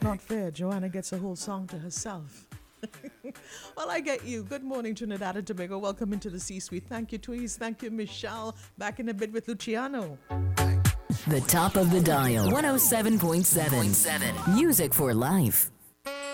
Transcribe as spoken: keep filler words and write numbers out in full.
not fair. Joanna gets a whole song to herself. Well, I get you. Good morning, Trinidad and Tobago. Welcome into the C-Suite. Thank you, Tweez. Thank you, Michelle. Back in a bit with Luciano. The top of the dial, one oh seven point seven. Music for life.